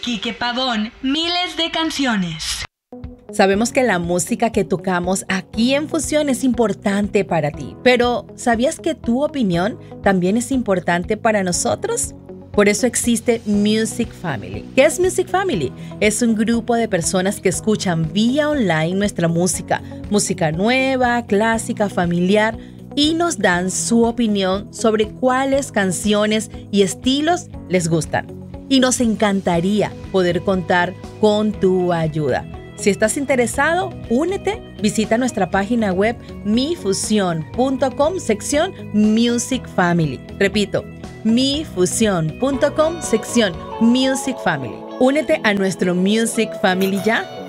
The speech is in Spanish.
Quique Pavón, miles de canciones. Sabemos que la música que tocamos aquí en Fusión es importante para ti, pero ¿sabías que tu opinión también es importante para nosotros? Por eso existe Music Family. ¿Qué es Music Family? Es un grupo de personas que escuchan vía online nuestra música nueva, clásica, familiar, y nos dan su opinión sobre cuáles canciones y estilos les gustan. Y nos encantaría poder contar con tu ayuda. Si estás interesado, únete, visita nuestra página web mifusion.com, sección Music Family. Repito, mifusion.com, sección Music Family. Únete a nuestro Music Family ya.